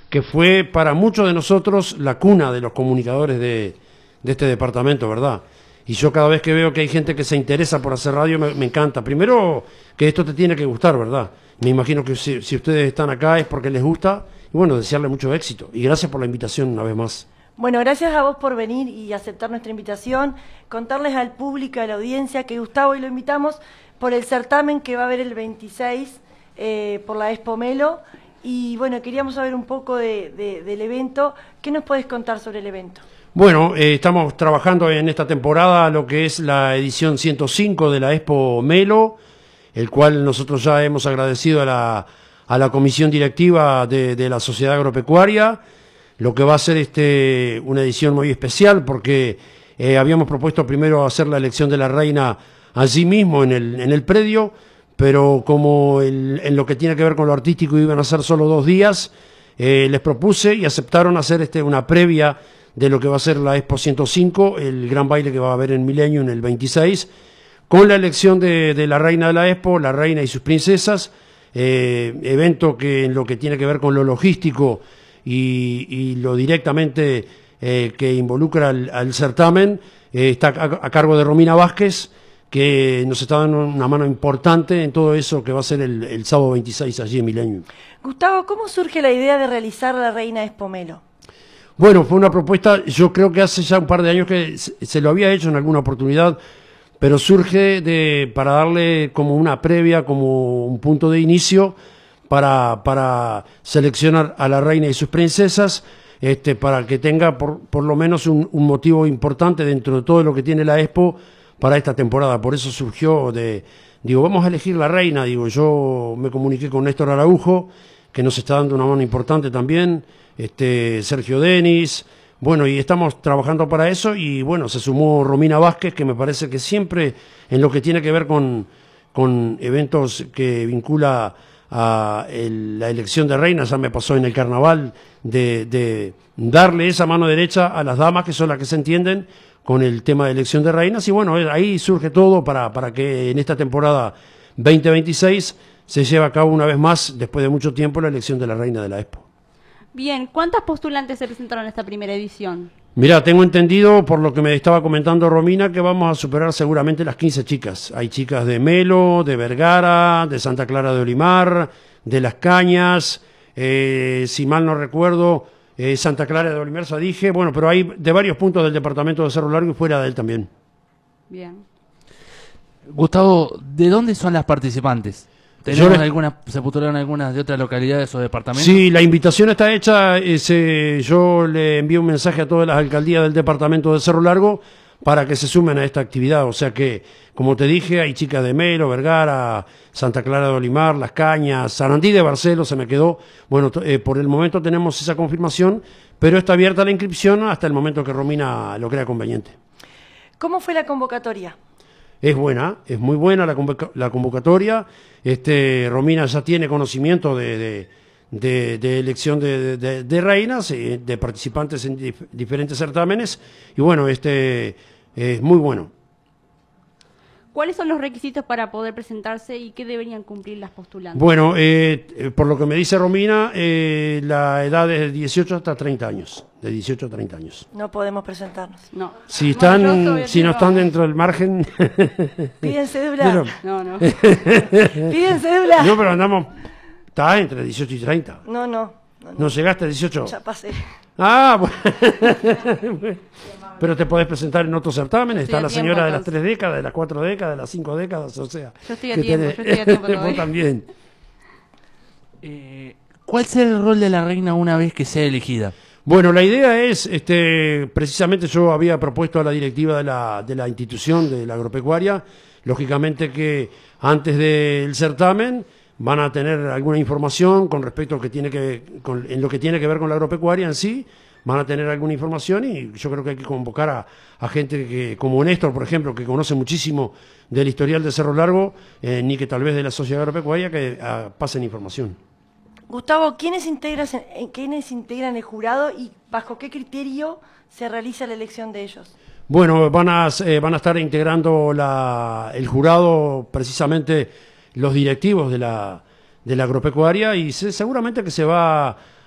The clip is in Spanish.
que fue para muchos de nosotros la cuna de los comunicadores de este departamento, ¿verdad? Y yo cada vez que veo que hay gente que se interesa por hacer radio, me encanta. Primero, que esto te tiene que gustar, ¿verdad? Me imagino que si ustedes están acá es porque les gusta. Y bueno, desearle mucho éxito. Y gracias por la invitación una vez más. Bueno, gracias a vos por venir y aceptar nuestra invitación. Contarles al público, a la audiencia, que Gustavo y lo invitamos por el certamen que va a haber el 26 por la Expo Melo. Y bueno, queríamos saber un poco del evento. ¿Qué nos puedes contar sobre el evento? Bueno, estamos trabajando en esta temporada lo que es la edición 105 de la Expo Melo, el cual nosotros ya hemos agradecido a la comisión directiva de la Sociedad Agropecuaria, lo que va a ser una edición muy especial porque habíamos propuesto primero hacer la elección de la reina allí mismo en el predio, pero como en lo que tiene que ver con lo artístico iban a ser solo 2 días, les propuse y aceptaron hacer una previa de lo que va a ser la Expo 105, el gran baile que va a haber en Milenio en el 26, con la elección de la reina de la Expo, la reina y sus princesas, evento que en lo que tiene que ver con lo logístico y lo directamente que involucra al certamen, está a cargo de Romina Vázquez, que nos está dando una mano importante en todo eso que va a ser el sábado 26 allí en Milenio. Gustavo, ¿cómo surge la idea de realizar la Reina Expo Melo? Bueno, fue una propuesta, yo creo que hace ya un par de años que se lo había hecho en alguna oportunidad, pero surge para darle como una previa, como un punto de inicio para seleccionar a la reina y sus princesas, para que tenga por lo menos un motivo importante dentro de todo lo que tiene la Expo para esta temporada. Por eso surgió digo, vamos a elegir la reina, yo me comuniqué con Néstor Araujo, que nos está dando una mano importante también, Sergio Denis, bueno, y estamos trabajando para eso, y bueno, se sumó Romina Vázquez, que me parece que siempre en lo que tiene que ver con eventos que vincula a la elección de reinas, ya me pasó en el carnaval, de darle esa mano derecha a las damas, que son las que se entienden con el tema de elección de reinas, y bueno, ahí surge todo para que en esta temporada 2026 se lleve a cabo una vez más, después de mucho tiempo, la elección de la reina de la Expo. Bien, ¿cuántas postulantes se presentaron en esta primera edición? Mirá, tengo entendido, por lo que me estaba comentando Romina, que vamos a superar seguramente las 15 chicas. Hay chicas de Melo, de Vergara, de Santa Clara de Olimar, de Las Cañas, si mal no recuerdo, Santa Clara de Olimar, ya dije, bueno, pero hay de varios puntos del departamento de Cerro Largo y fuera de él también. Bien. Gustavo, ¿de dónde son las participantes? ¿Se postularon algunas de otras localidades o departamentos? Sí, la invitación está hecha. Yo le envío un mensaje a todas las alcaldías del departamento de Cerro Largo para que se sumen a esta actividad. O sea que, como te dije, hay chicas de Melo, Vergara, Santa Clara de Olimar, Las Cañas, Sarandí de Barcelo se me quedó. Bueno, por el momento tenemos esa confirmación, pero está abierta la inscripción hasta el momento que Romina lo crea conveniente. ¿Cómo fue la convocatoria? Es buena, es muy buena la convocatoria. Romina ya tiene conocimiento de elección de reinas, de participantes en diferentes certámenes, y bueno, es muy bueno. ¿Cuáles son los requisitos para poder presentarse y qué deberían cumplir las postulantes? Bueno, por lo que me dice Romina, la edad es de 18 hasta 30 años. De 18 a 30 años. No podemos presentarnos. No. Si no están dentro del margen... ¿Piden cédula? No. ¿Piden cédula? No, pero andamos... Está entre 18 y 30. No. ¿No llegaste a 18? Ya pasé. Ah, bueno. Pero te podés presentar en otros certámenes. Está la señora de las 3 décadas, de las 4 décadas, de las 5 décadas, o sea... Yo estoy a tiempo, Vos también. ¿Cuál será el rol de la reina una vez que sea elegida? Bueno, la idea es, precisamente yo había propuesto a la directiva de la institución de la agropecuaria, lógicamente que antes del certamen van a tener alguna información con respecto a lo que tiene en lo que tiene que ver con la agropecuaria en sí, van a tener alguna información y yo creo que hay que convocar a gente que, como Néstor, por ejemplo, que conoce muchísimo del historial de Cerro Largo, ni que tal vez de la sociedad agropecuaria, que pasen información. Gustavo, ¿quiénes integran el jurado y bajo qué criterio se realiza la elección de ellos? Bueno, van a estar integrando el jurado precisamente los directivos de la agropecuaria y seguramente que se va